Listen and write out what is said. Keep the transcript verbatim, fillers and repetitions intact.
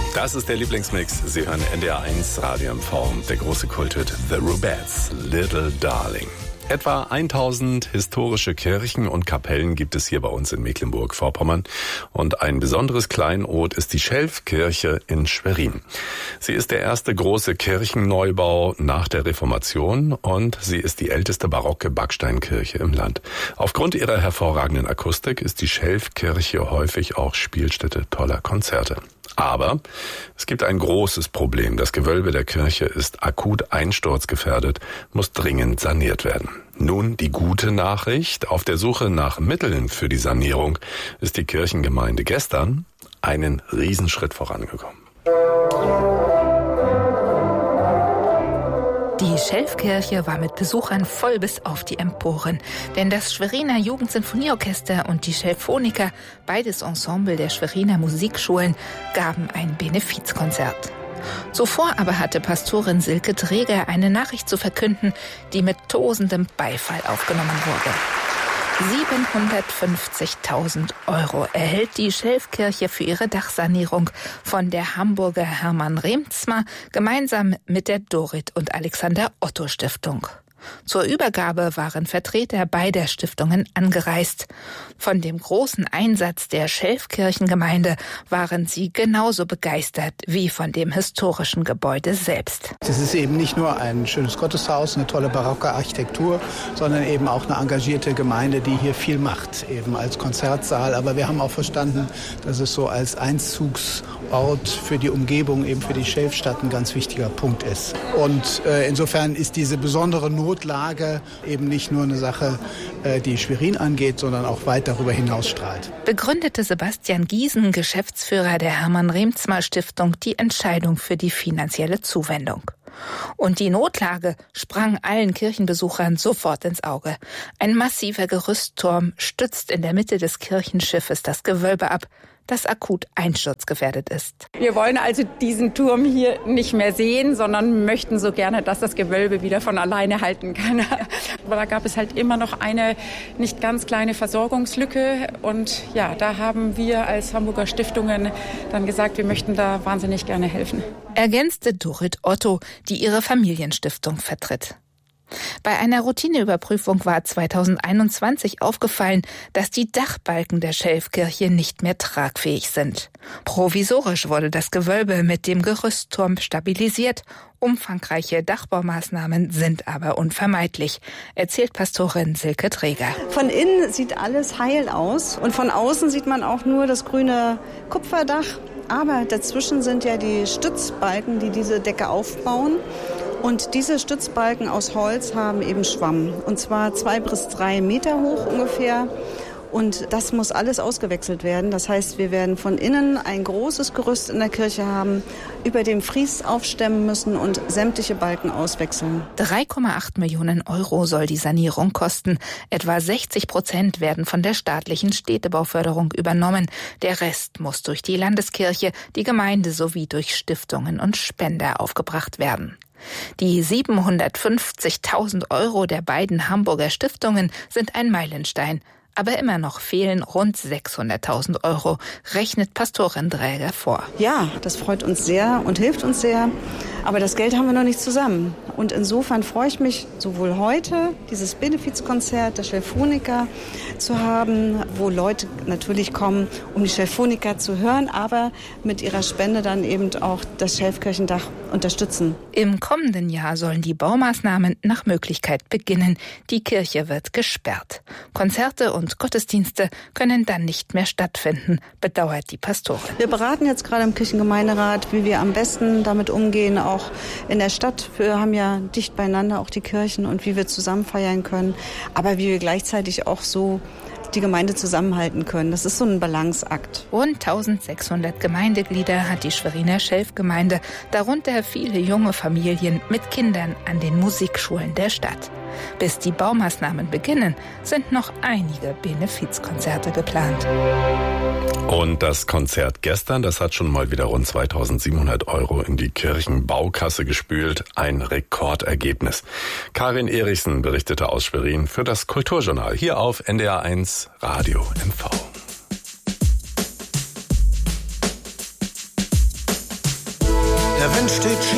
Das ist der Lieblingsmix. Sie hören N D R eins Radio M V. Der große Kulthit The Rubettes, Little Darling. Etwa tausend historische Kirchen und Kapellen gibt es hier bei uns in Mecklenburg-Vorpommern. Und ein besonderes Kleinod ist die Schelfkirche in Schwerin. Sie ist der erste große Kirchenneubau nach der Reformation und sie ist die älteste barocke Backsteinkirche im Land. Aufgrund ihrer hervorragenden Akustik ist die Schelfkirche häufig auch Spielstätte toller Konzerte. Aber es gibt ein großes Problem. Das Gewölbe der Kirche ist akut einsturzgefährdet, muss dringend saniert werden. Nun die gute Nachricht. Auf der Suche nach Mitteln für die Sanierung ist die Kirchengemeinde gestern einen Riesenschritt vorangekommen. Die Schelfkirche war mit Besuchern voll bis auf die Emporen. Denn das Schweriner Jugendsinfonieorchester und die Schelfoniker, beides Ensemble der Schweriner Musikschulen, gaben ein Benefizkonzert. Zuvor aber hatte Pastorin Silke Träger eine Nachricht zu verkünden, die mit tosendem Beifall aufgenommen wurde. siebenhundertfünfzigtausend Euro erhält die Schelfkirche für ihre Dachsanierung von der Hamburger Hermann Remzma gemeinsam mit der Dorit und Alexander Otto Stiftung. Zur Übergabe waren Vertreter beider Stiftungen angereist. Von dem großen Einsatz der Schelfkirchengemeinde waren sie genauso begeistert wie von dem historischen Gebäude selbst. Das ist eben nicht nur ein schönes Gotteshaus, eine tolle barocke Architektur, sondern eben auch eine engagierte Gemeinde, die hier viel macht, eben als Konzertsaal. Aber wir haben auch verstanden, dass es so als Einzugsort für die Umgebung, eben für die Schelfstadt, ein ganz wichtiger Punkt ist. Und äh, insofern ist diese besondere Not Notlage eben nicht nur eine Sache, die Schwerin angeht, sondern auch weit darüber hinaus strahlt. Begründete Sebastian Giesen, Geschäftsführer der Hermann Remzma Stiftung, die Entscheidung für die finanzielle Zuwendung. Und die Notlage sprang allen Kirchenbesuchern sofort ins Auge. Ein massiver Gerüstturm stützt in der Mitte des Kirchenschiffes das Gewölbe ab, das akut einsturzgefährdet ist. Wir wollen also diesen Turm hier nicht mehr sehen, sondern möchten so gerne, dass das Gewölbe wieder von alleine halten kann. Aber da gab es halt immer noch eine nicht ganz kleine Versorgungslücke. Und ja, da haben wir als Hamburger Stiftungen dann gesagt, wir möchten da wahnsinnig gerne helfen. Ergänzte Dorit Otto, die ihre Familienstiftung vertritt. Bei einer Routineüberprüfung war zweitausendeinundzwanzig aufgefallen, dass die Dachbalken der Schelfkirche nicht mehr tragfähig sind. Provisorisch wurde das Gewölbe mit dem Gerüstturm stabilisiert. Umfangreiche Dachbaumaßnahmen sind aber unvermeidlich, erzählt Pastorin Silke Träger. Von innen sieht alles heil aus und von außen sieht man auch nur das grüne Kupferdach. Aber dazwischen sind ja die Stützbalken, die diese Decke aufbauen. Und diese Stützbalken aus Holz haben eben Schwamm. Und zwar zwei bis drei Meter hoch ungefähr. Und das muss alles ausgewechselt werden. Das heißt, wir werden von innen ein großes Gerüst in der Kirche haben, über dem Fries aufstemmen müssen und sämtliche Balken auswechseln. drei Komma acht Millionen Euro soll die Sanierung kosten. Etwa sechzig Prozent werden von der staatlichen Städtebauförderung übernommen. Der Rest muss durch die Landeskirche, die Gemeinde sowie durch Stiftungen und Spender aufgebracht werden. Die siebenhundertfünfzigtausend Euro der beiden Hamburger Stiftungen sind ein Meilenstein. Aber immer noch fehlen rund sechshunderttausend Euro, rechnet Pastorin Träger vor. Ja, das freut uns sehr und hilft uns sehr. Aber das Geld haben wir noch nicht zusammen. Und insofern freue ich mich, sowohl heute dieses Benefizkonzert der Schelfoniker zu haben, wo Leute natürlich kommen, um die Schelfoniker zu hören, aber mit ihrer Spende dann eben auch das Schelfkirchendach unterstützen. Im kommenden Jahr sollen die Baumaßnahmen nach Möglichkeit beginnen. Die Kirche wird gesperrt. Konzerte und Gottesdienste können dann nicht mehr stattfinden, bedauert die Pastorin. Wir beraten jetzt gerade im Kirchengemeinderat, wie wir am besten damit umgehen, auch in der Stadt. Wir haben ja dicht beieinander auch die Kirchen und wie wir zusammen feiern können, aber wie wir gleichzeitig auch so die Gemeinde zusammenhalten können. Das ist so ein Balanceakt. Rund eintausendsechshundert Gemeindeglieder hat die Schweriner Schelfgemeinde, darunter viele junge Familien mit Kindern an den Musikschulen der Stadt. Bis die Baumaßnahmen beginnen, sind noch einige Benefizkonzerte geplant. Und das Konzert gestern, das hat schon mal wieder rund zweitausendsiebenhundert Euro in die Kirchenbaukasse gespült. Ein Rekordergebnis. Karin Erichsen berichtete aus Schwerin für das Kulturjournal hier auf N D R eins Radio M V. Der Wind steht schief